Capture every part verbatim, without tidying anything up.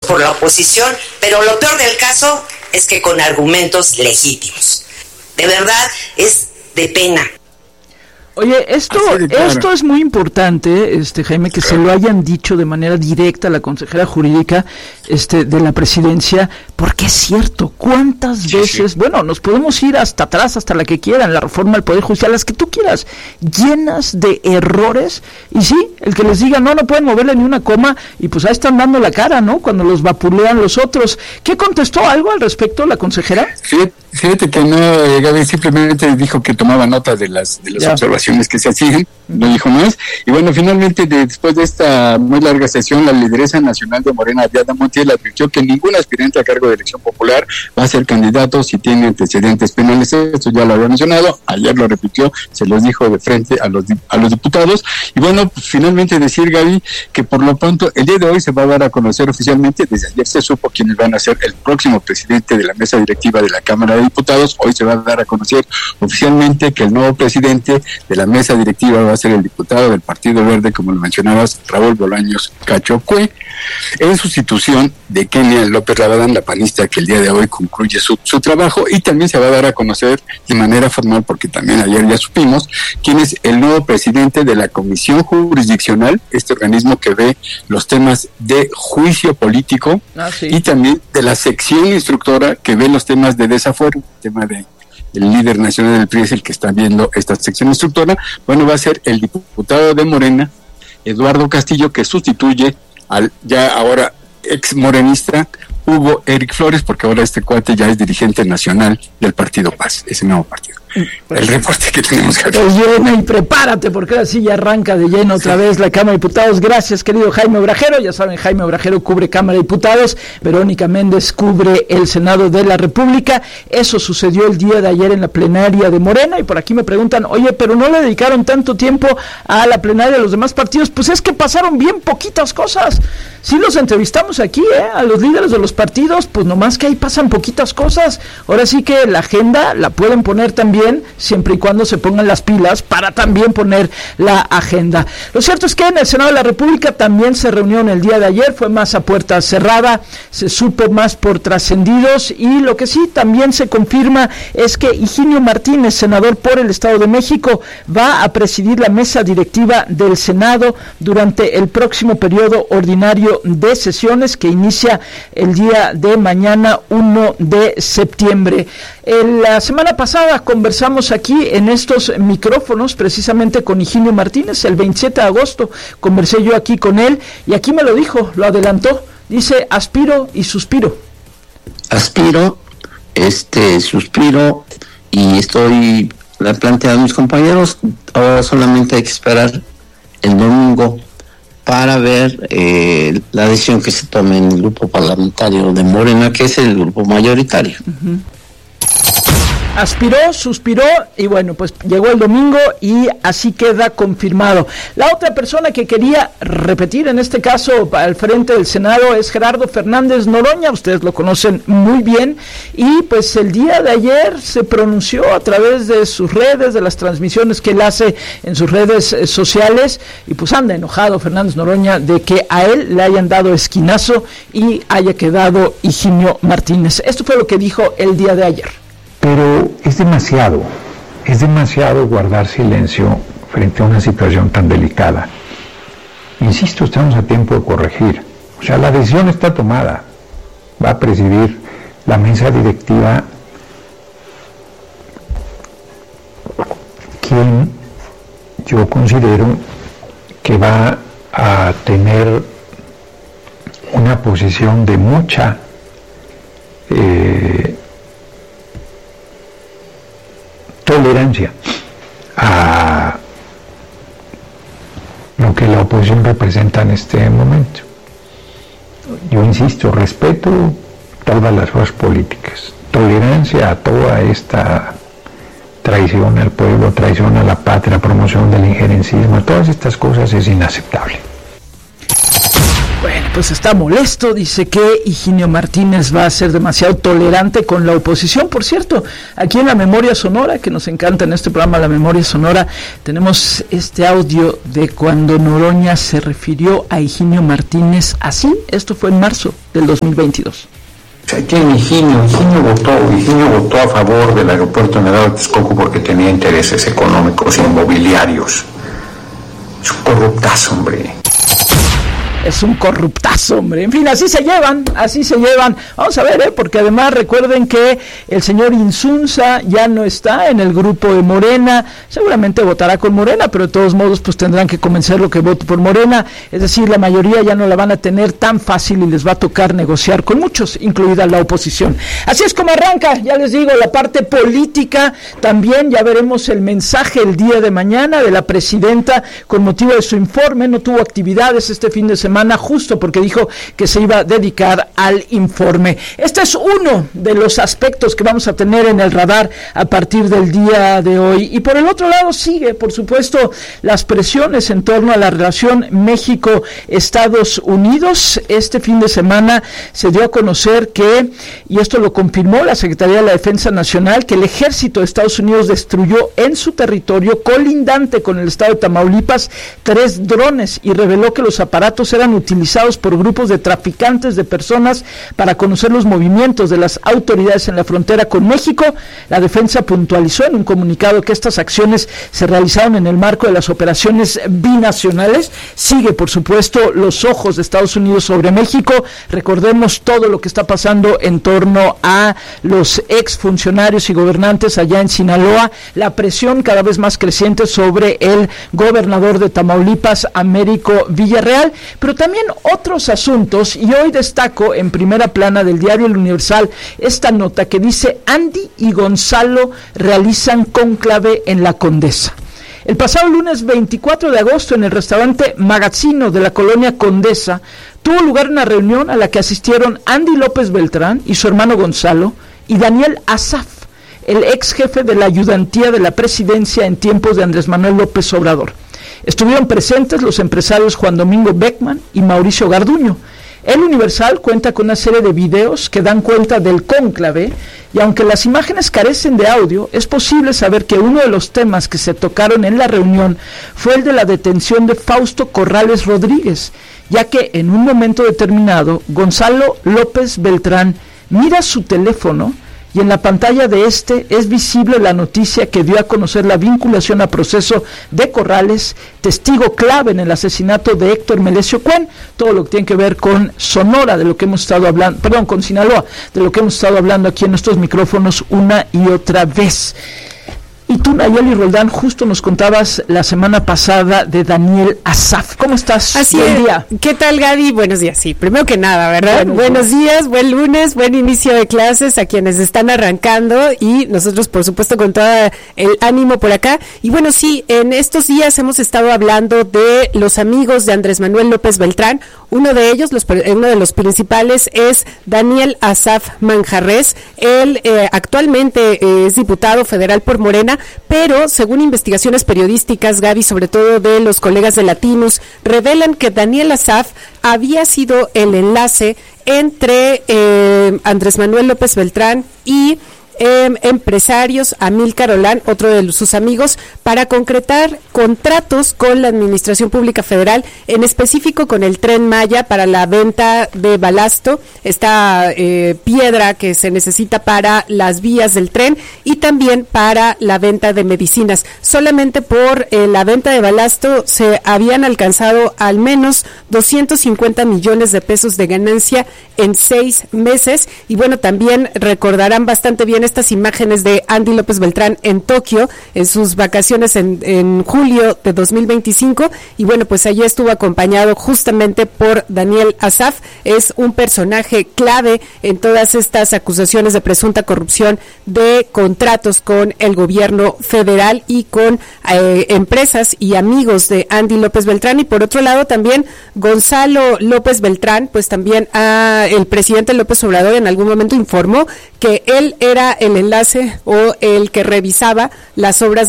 por la oposición, pero lo peor del caso es que con argumentos legítimos. De verdad, es de pena. Oye, esto esto es muy importante, este Jaime, que se lo hayan dicho de manera directa a la consejera jurídica este de la presidencia, porque es cierto, cuántas sí, veces, sí. bueno, nos podemos ir hasta atrás, hasta la que quieran, la reforma del Poder Judicial, las que tú quieras, llenas de errores, y sí, el que les diga, no, no pueden moverle ni una coma, y pues ahí están dando la cara, ¿no?, cuando los vapulean los otros. ¿Qué contestó algo al respecto la consejera? Sí, fíjate que no, eh, Gaby simplemente dijo que tomaba nota de las, de las observaciones que se hacían, no dijo más, y bueno, finalmente de, después de esta muy larga sesión, la lideresa nacional de Morena, Diana Montiel, advirtió que ningún aspirante a cargo de elección popular va a ser candidato si tiene antecedentes penales. Esto ya lo había mencionado, ayer lo repitió, se los dijo de frente a los a los diputados, y bueno, pues finalmente decir, Gaby, que por lo pronto el día de hoy se va a dar a conocer oficialmente, desde ayer se supo quiénes van a ser el próximo presidente de la mesa directiva de la Cámara de Diputados. Hoy se va a dar a conocer oficialmente que el nuevo presidente de la mesa directiva va a ser el diputado del Partido Verde, como lo mencionabas, Raúl Bolaños Cacho Cue, en sustitución de Kenia López Rabadán, la panista que el día de hoy concluye su, su trabajo, y también se va a dar a conocer de manera formal, porque también ayer ya supimos, quién es el nuevo presidente de la Comisión Jurisdiccional, este organismo que ve los temas de juicio político, ah, sí. y también de la sección instructora que ve los temas de desafuero, el tema de el líder nacional del P R I es el que está viendo esta sección instructora. Bueno, va a ser el diputado de Morena, Eduardo Castillo, que sustituye al ya ahora ex morenista Hugo Eric Flores, porque ahora este cuate ya es dirigente nacional del Partido Paz, ese nuevo partido. Pues, el reporte que tenemos que hacer. Pues llena y prepárate, porque ahora sí ya arranca de lleno otra sí. vez la Cámara de Diputados. Gracias, querido Jaime Obrajero. Ya saben, Jaime Obrajero cubre Cámara de Diputados, Verónica Méndez cubre el Senado de la República. Eso sucedió el día de ayer en la plenaria de Morena, y por aquí me preguntan, oye, pero no le dedicaron tanto tiempo a la plenaria de los demás partidos. Pues es que pasaron bien poquitas cosas. Sí los entrevistamos aquí, ¿eh? A los líderes de los partidos, pues nomás que ahí pasan poquitas cosas. Ahora sí que la agenda la pueden poner también, siempre y cuando se pongan las pilas para también poner la agenda. Lo cierto es que en el Senado de la República también se reunió el día de ayer, fue más a puerta cerrada, se supo más por trascendidos, y lo que sí también se confirma es que Higinio Martínez, senador por el Estado de México, va a presidir la mesa directiva del Senado durante el próximo periodo ordinario de sesiones que inicia el día de mañana, uno de septiembre. En la semana pasada conversamos aquí en estos micrófonos precisamente con Higinio Martínez, el veintisiete de agosto conversé yo aquí con él, y aquí me lo dijo, lo adelantó, dice: aspiro y suspiro. Aspiro, este, suspiro, y estoy planteando a mis compañeros, ahora solamente hay que esperar el domingo para ver eh, la decisión que se tome en el grupo parlamentario de Morena, que es el grupo mayoritario. Uh-huh. Aspiró, suspiró, y bueno, pues llegó el domingo y así queda confirmado. La otra persona que quería repetir, en este caso al frente del Senado, es Gerardo Fernández Noroña. Ustedes lo conocen muy bien, y pues el día de ayer se pronunció a través de sus redes, de las transmisiones que él hace en sus redes eh, sociales, y pues anda enojado Fernández Noroña de que a él le hayan dado esquinazo y haya quedado Higinio Martínez. Esto fue lo que dijo el día de ayer. Pero es demasiado, es demasiado guardar silencio frente a una situación tan delicada. Insisto, estamos a tiempo de corregir. O sea, la decisión está tomada. Va a presidir la mesa directiva quien yo considero que va a tener una posición de mucha eh, tolerancia a lo que la oposición representa en este momento. Yo insisto, respeto todas las fuerzas políticas, tolerancia a toda esta traición al pueblo, traición a la patria, promoción del injerencismo, todas estas cosas es inaceptable. Bueno, pues está molesto, dice que Higinio Martínez va a ser demasiado tolerante con la oposición. Por cierto, aquí en La Memoria Sonora, que nos encanta en este programa La Memoria Sonora, tenemos este audio de cuando Noroña se refirió a Higinio Martínez así. Esto fue en marzo del dos mil veintidós. Aquí en Higinio, Higinio votó, Higinio votó a favor del aeropuerto de Nevado de Texcoco porque tenía intereses económicos e inmobiliarios. Es un corruptazo, hombre. Es un corruptazo, hombre. En fin, así se llevan, así se llevan. Vamos a ver, ¿eh? Porque además recuerden que el señor Insunza ya no está en el grupo de Morena. Seguramente votará con Morena, pero de todos modos pues tendrán que convencerlo que vote por Morena. Es decir, la mayoría ya no la van a tener tan fácil y les va a tocar negociar con muchos, incluida la oposición. Así es como arranca, ya les digo, la parte política. También ya veremos el mensaje el día de mañana de la presidenta con motivo de su informe. No tuvo actividades este fin de semana. semana justo porque dijo que se iba a dedicar al informe. Este es uno de los aspectos que vamos a tener en el radar a partir del día de hoy. Y por el otro lado sigue, por supuesto, las presiones en torno a la relación México-Estados Unidos. Este fin de semana se dio a conocer que, y esto lo confirmó la Secretaría de la Defensa Nacional, que el ejército de Estados Unidos destruyó en su territorio colindante con el estado de Tamaulipas tres drones y reveló que los aparatos eran utilizados por grupos de traficantes de personas para conocer los movimientos de las autoridades en la frontera con México. La defensa puntualizó en un comunicado que estas acciones se realizaron en el marco de las operaciones binacionales. Sigue, por supuesto, los ojos de Estados Unidos sobre México. Recordemos todo lo que está pasando en torno a los exfuncionarios y gobernantes allá en Sinaloa, la presión cada vez más creciente sobre el gobernador de Tamaulipas, Américo Villarreal, pero también otros asuntos, y hoy destaco en primera plana del diario El Universal esta nota que dice: Andy y Gonzalo realizan cónclave en la Condesa. El pasado lunes veinticuatro de agosto en el restaurante Magazzino de la colonia Condesa tuvo lugar una reunión a la que asistieron Andy López Beltrán y su hermano Gonzalo y Daniel Asaf, el ex jefe de la ayudantía de la presidencia en tiempos de Andrés Manuel López Obrador. Estuvieron presentes los empresarios Juan Domingo Beckman y Mauricio Garduño. El Universal cuenta con una serie de videos que dan cuenta del cónclave, y aunque las imágenes carecen de audio, es posible saber que uno de los temas que se tocaron en la reunión fue el de la detención de Fausto Corrales Rodríguez, ya que en un momento determinado Gonzalo López Beltrán mira su teléfono y en la pantalla de este es visible la noticia que dio a conocer la vinculación a proceso de Corrales, testigo clave en el asesinato de Héctor Melesio Cuen, todo lo que tiene que ver con Sonora, de lo que hemos estado hablando, perdón, con Sinaloa, de lo que hemos estado hablando aquí en nuestros micrófonos una y otra vez. Y tú, Nayeli Roldán, justo nos contabas la semana pasada de Daniel Asaf. ¿Cómo estás? Así buen es. día. ¿Qué tal, Gaby? Buenos días. Sí, primero que nada, ¿verdad? Bueno, Buenos pues. días, buen lunes, buen inicio de clases a quienes están arrancando y nosotros, por supuesto, con todo el ánimo por acá. Y bueno, sí, en estos días hemos estado hablando de los amigos de Andrés Manuel López Beltrán. Uno de ellos, los, uno de los principales, es Daniel Asaf Manjarres. Él eh, actualmente eh, es diputado federal por Morena, pero según investigaciones periodísticas, Gaby, sobre todo de los colegas de Latinos, revelan que Daniel Asaf había sido el enlace entre eh, Andrés Manuel López Beltrán y Eh, empresarios, Amílcar Olán, otro de sus amigos, para concretar contratos con la Administración Pública Federal, en específico con el Tren Maya para la venta de balasto, esta eh, piedra que se necesita para las vías del tren, y también para la venta de medicinas. Solamente por eh, la venta de balasto se habían alcanzado al menos doscientos cincuenta millones de pesos de ganancia en seis meses, y bueno, también recordarán bastante bien estas imágenes de Andy López Beltrán en Tokio en sus vacaciones en, en julio de dos mil veinticinco, y bueno, pues allí estuvo acompañado justamente por Daniel Asaf. Es un personaje clave en todas estas acusaciones de presunta corrupción de contratos con el gobierno federal y con eh, empresas y amigos de Andy López Beltrán. Y por otro lado también Gonzalo López Beltrán, pues también ah, el presidente López Obrador en algún momento informó que él era el enlace o el que revisaba las obras del, transi-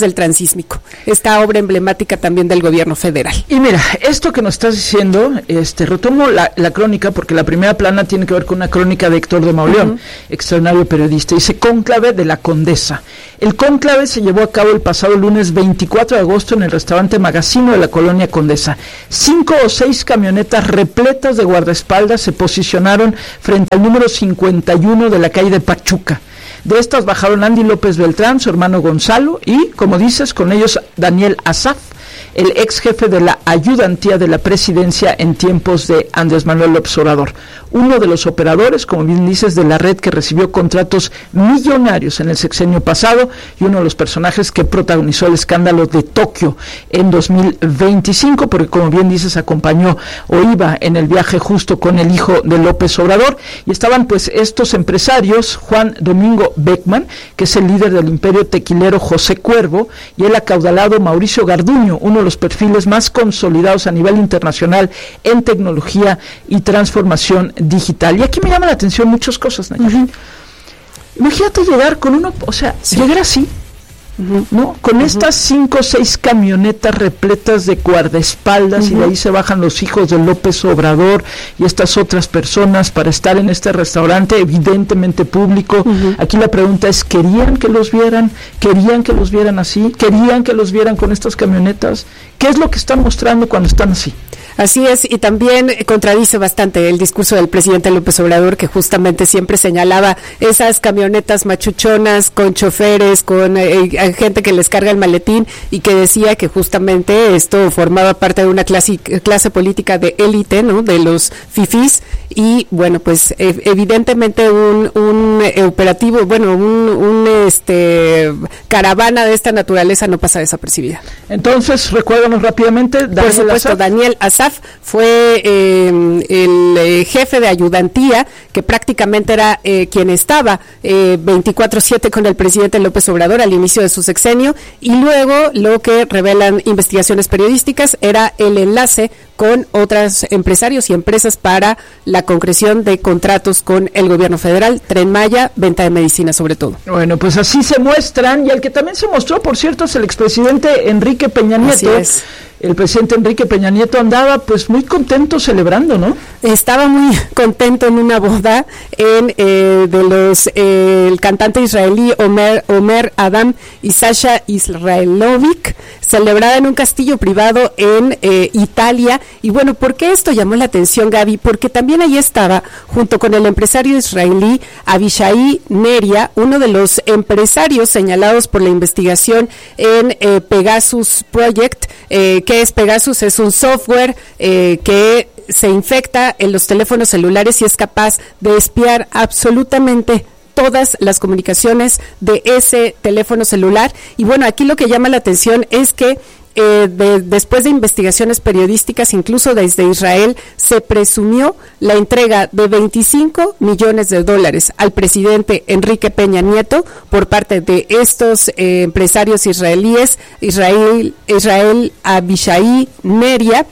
sísmico, esta obra emblemática también del gobierno federal. Y mira, esto que nos estás diciendo, este, retomo la, la crónica, porque la primera plana tiene que ver con una crónica de Héctor de Mauleón, uh-huh. extraordinario periodista. Dice: cónclave de la Condesa. El cónclave se llevó a cabo el pasado lunes veinticuatro de agosto en el restaurante Magazino de la colonia Condesa. Cinco o seis camionetas repletas de guardaespaldas se posicionaron frente al número cincuenta y uno de la calle de Pachuca. De estas bajaron Andy López Beltrán, su hermano Gonzalo, y, como dices, con ellos Daniel Asaf, el ex jefe de la ayudantía de la presidencia en tiempos de Andrés Manuel López Obrador, uno de los operadores, como bien dices, de la red que recibió contratos millonarios en el sexenio pasado y uno de los personajes que protagonizó el escándalo de Tokio en dos mil veinticinco, porque, como bien dices, acompañó o iba en el viaje justo con el hijo de López Obrador, y estaban pues estos empresarios: Juan Domingo Beckman, que es el líder del imperio tequilero José Cuervo, y el acaudalado Mauricio Garduño, uno de los perfiles más consolidados a nivel internacional en tecnología y transformación digital. Y aquí me llama la atención muchas cosas, Nayar. Uh-huh. Imagínate llegar con uno, o sea, sí. llegar así, uh-huh. ¿no? Con uh-huh. estas cinco o seis camionetas repletas de guardaespaldas, uh-huh. y de ahí se bajan los hijos de López Obrador y estas otras personas para estar en este restaurante evidentemente público. Uh-huh. Aquí la pregunta es: ¿querían que los vieran? ¿Querían que los vieran así? ¿Querían que los vieran con estas camionetas? ¿Qué es lo que están mostrando cuando están así? Así es, y también contradice bastante el discurso del presidente López Obrador, que justamente siempre señalaba esas camionetas machuchonas con choferes, con eh, gente que les carga el maletín, y que decía que justamente esto formaba parte de una clase, clase política de élite, ¿no?, de los fifís. Y bueno, pues eh, evidentemente un, un eh, operativo, bueno, un, un este caravana de esta naturaleza no pasa desapercibida. Entonces, recuérdanos rápidamente, Daniel Por supuesto, Asaf. Daniel Asaf fue eh, el eh, jefe de ayudantía, que prácticamente era eh, quien estaba eh, veinticuatro siete con el presidente López Obrador al inicio de su sexenio, y luego lo que revelan investigaciones periodísticas era el enlace con otros empresarios y empresas para la concreción de contratos con el gobierno federal, Tren Maya, venta de medicina sobre todo. Bueno, pues así se muestran, y el que también se mostró, por cierto, es el expresidente Enrique Peña Nieto. Así es. El presidente Enrique Peña Nieto andaba pues muy contento celebrando, ¿no? Estaba muy contento en una boda en eh, de los eh, el cantante israelí Omer, Omer Adam y Sasha Israelovic, celebrada en un castillo privado en eh, Italia. Y bueno, ¿por qué esto llamó la atención, Gaby? Porque también ahí estaba, junto con el empresario israelí Avishai Neria, uno de los empresarios señalados por la investigación en eh, Pegasus Project. Eh, ¿Qué es Pegasus? Es un software eh, que se infecta en los teléfonos celulares y es capaz de espiar absolutamente todas las comunicaciones de ese teléfono celular. Y bueno, aquí lo que llama la atención es que Eh, de, después de investigaciones periodísticas, incluso desde Israel, se presumió la entrega de veinticinco millones de dólares al presidente Enrique Peña Nieto por parte de estos eh, empresarios israelíes, Israel, Israel Avishai Neria,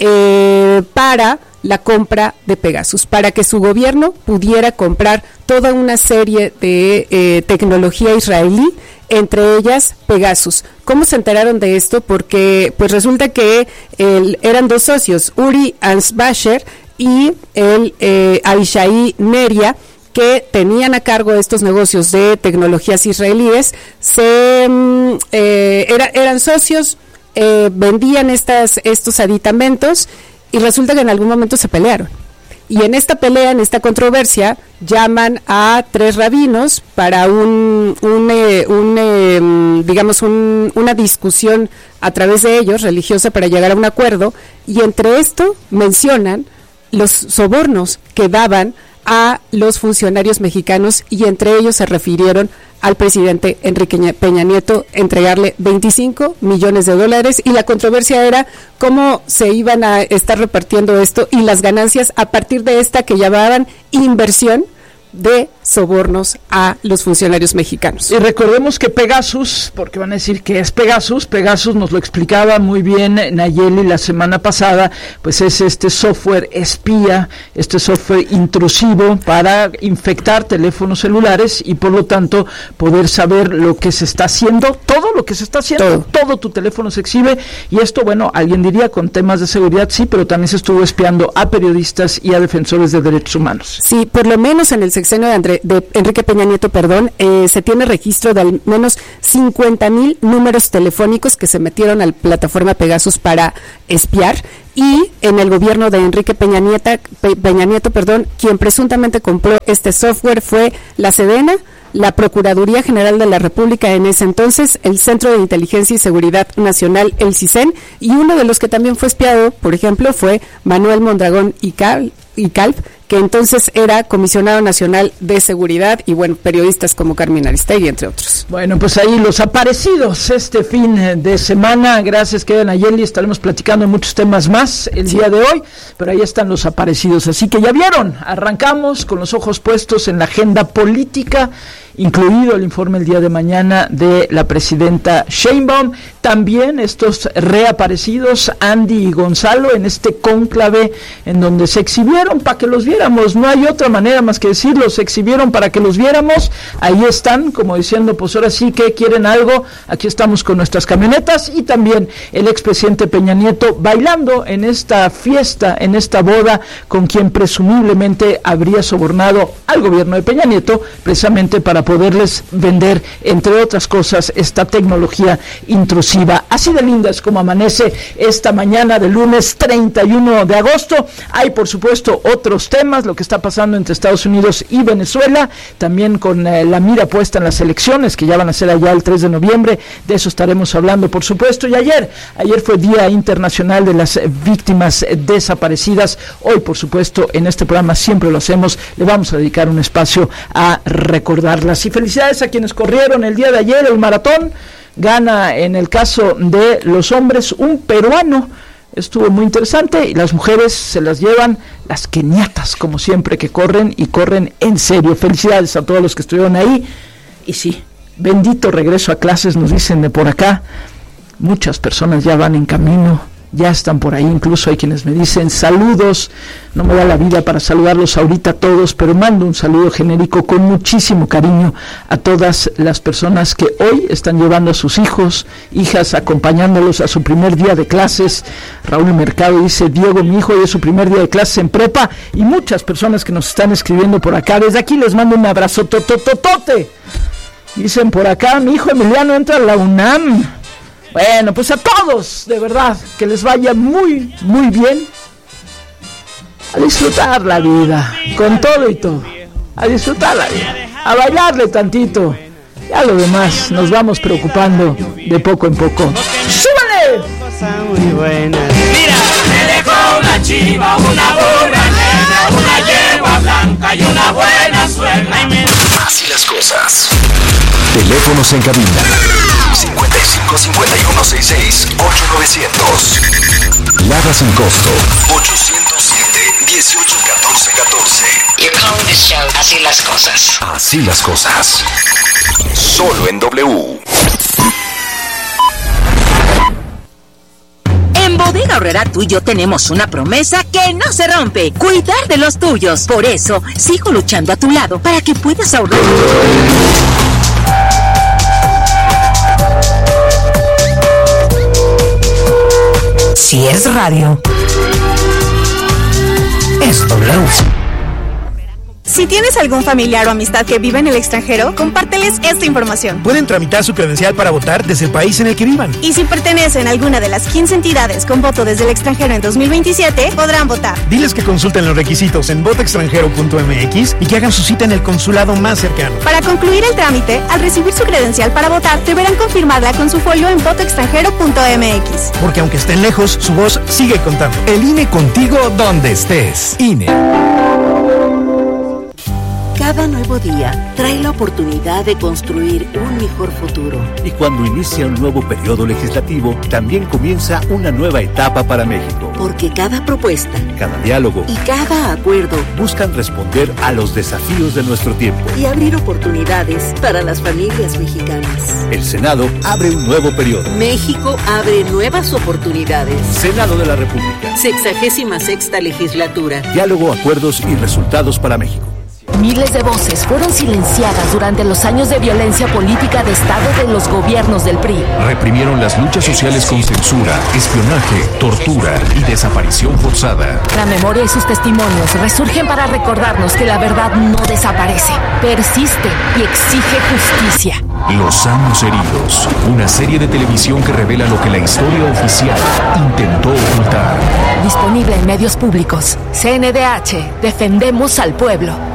eh, para la compra de Pegasus, para que su gobierno pudiera comprar toda una serie de eh, tecnología israelí, entre ellas Pegasus. ¿Cómo se enteraron de esto? Porque pues resulta que el, eran dos socios, Uri Ansbacher y el eh, Avishai Neria, que tenían a cargo estos negocios de tecnologías israelíes. Se eh, era, eran socios, eh, vendían estas estos aditamentos, y resulta que en algún momento se pelearon. Y en esta pelea, en esta controversia, llaman a tres rabinos para un, un, eh, un eh, digamos, un, una discusión a través de ellos, religiosa, para llegar a un acuerdo. Y entre esto mencionan los sobornos que daban a los funcionarios mexicanos, y entre ellos se refirieron al presidente Enrique Peña Nieto, entregarle veinticinco millones de dólares, y la controversia era cómo se iban a estar repartiendo esto y las ganancias a partir de esta que llamaban inversión de sobornos a los funcionarios mexicanos. Y recordemos que Pegasus, porque van a decir que es Pegasus, Pegasus nos lo explicaba muy bien Nayeli la semana pasada, pues es este software espía, este software intrusivo para infectar teléfonos celulares y por lo tanto poder saber lo que se está haciendo, todo lo que se está haciendo, todo, todo tu teléfono se exhibe, y esto, bueno, alguien diría con temas de seguridad, sí, pero también se estuvo espiando a periodistas y a defensores de derechos humanos. Sí, por lo menos en el sexenio de, André, de Enrique Peña Nieto, perdón, eh, se tiene registro de al menos cincuenta mil números telefónicos que se metieron a la plataforma Pegasus para espiar, y en el gobierno de Enrique Peña Nieto, Pe, Peña Nieto, perdón, quien presuntamente compró este software fue la Sedena, la Procuraduría General de la República en ese entonces, el Centro de Inteligencia y Seguridad Nacional, el CISEN, y uno de los que también fue espiado, por ejemplo, fue Manuel Mondragón y Cal, y Calp, que entonces era comisionado nacional de seguridad, y bueno, periodistas como Carmen Aristegui, entre otros. Bueno, pues ahí los aparecidos este fin de semana. Gracias, querida Nayeli, estaremos platicando muchos temas más el sí. día de hoy, pero ahí están los aparecidos, así que ya vieron, arrancamos con los ojos puestos en la agenda política, incluido el informe el día de mañana de la presidenta Sheinbaum, también estos reaparecidos Andy y Gonzalo en este cónclave en donde se exhibieron para que los viéramos, no hay otra manera más que decirlo, se exhibieron para que los viéramos, ahí están, como diciendo, pues ahora sí que quieren algo, aquí estamos con nuestras camionetas, y también el expresidente Peña Nieto bailando en esta fiesta, en esta boda, con quien presumiblemente habría sobornado al gobierno de Peña Nieto, precisamente para poderles vender, entre otras cosas, esta tecnología intrusiva. Así de linda es como amanece esta mañana de lunes treinta y uno de agosto. Hay, por supuesto, otros temas, lo que está pasando entre Estados Unidos y Venezuela, también con eh, la mira puesta en las elecciones, que ya van a ser allá el tres de noviembre, de eso estaremos hablando, por supuesto. Y ayer, ayer fue Día Internacional de las Víctimas Desaparecidas. Hoy, por supuesto, en este programa siempre lo hacemos, le vamos a dedicar un espacio a recordarlas. Y felicidades a quienes corrieron el día de ayer el maratón. Gana en el caso de los hombres un peruano, estuvo muy interesante, y las mujeres se las llevan las keniatas, como siempre, que corren y corren en serio. Felicidades a todos los que estuvieron ahí, y sí, bendito regreso a clases, nos dicen de por acá, muchas personas ya van en camino, ya están por ahí, incluso hay quienes me dicen saludos, no me da la vida para saludarlos ahorita a todos, pero mando un saludo genérico con muchísimo cariño a todas las personas que hoy están llevando a sus hijos, hijas, acompañándolos a su primer día de clases. Raúl Mercado dice, Diego, mi hijo hoy es su primer día de clases en prepa, y muchas personas que nos están escribiendo por acá, desde aquí les mando un abrazo totototote. Dicen por acá, mi hijo Emiliano entra a la UNAM. Bueno, pues a todos, de verdad, que les vaya muy, muy bien, a disfrutar la vida, con todo y todo, a disfrutar la vida, a bailarle tantito, ya lo demás nos vamos preocupando de poco en poco. ¡Súbale! Muy buena. Mira, me dejó una chiva, una burra negra, una yegua blanca y una buena suegra. Así las cosas. Teléfonos en cabina cincuenta y cinco, cincuenta y uno, sesenta y seis, ocho novecientos. Lada sin costo ochocientos siete, dieciocho, catorce, catorce. You're calling this show Así las cosas. Así las cosas. Solo en W. En Bodega Aurrerá tú y yo tenemos una promesa que no se rompe: cuidar de los tuyos. Por eso, sigo luchando a tu lado para que puedas ahorrar. Si es radio, es W. Si tienes algún familiar o amistad que vive en el extranjero, compárteles esta información. Pueden tramitar su credencial para votar desde el país en el que vivan. Y si pertenecen a alguna de las quince entidades con voto desde el extranjero en dos mil veintisiete, podrán votar. Diles que consulten los requisitos en voto extranjero punto m x y que hagan su cita en el consulado más cercano. Para concluir el trámite, al recibir su credencial para votar, deberán confirmarla con su folio en voto extranjero punto m x. Porque aunque estén lejos, su voz sigue contando. El I N E contigo donde estés. I N E. Cada nuevo día trae la oportunidad de construir un mejor futuro. Y cuando inicia un nuevo periodo legislativo, también comienza una nueva etapa para México. Porque cada propuesta, cada diálogo y cada acuerdo buscan responder a los desafíos de nuestro tiempo y abrir oportunidades para las familias mexicanas. El Senado abre un nuevo periodo. México abre nuevas oportunidades. Senado de la República. Sexagésima sexta legislatura. Diálogo, acuerdos y resultados para México. Miles de voces fueron silenciadas durante los años de violencia política de Estado de los gobiernos del P R I. Reprimieron las luchas sociales con censura, espionaje, tortura y desaparición forzada. La memoria y sus testimonios resurgen para recordarnos que la verdad no desaparece, persiste y exige justicia. Los años heridos, una serie de televisión que revela lo que la historia oficial intentó ocultar. Disponible en medios públicos. C N D H, defendemos al pueblo.